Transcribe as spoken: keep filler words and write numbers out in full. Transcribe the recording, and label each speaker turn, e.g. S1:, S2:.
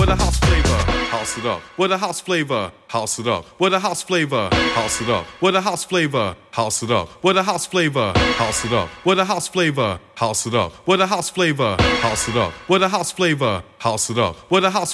S1: with a house flavor, house it up, with a house flavor, house it up, with a house flavor, house it up, with a house flavor, house it up, with a house flavor, house it up, with a house flavor, house it up, with a house flavor, house it up, with a house flavor, house it up, with a house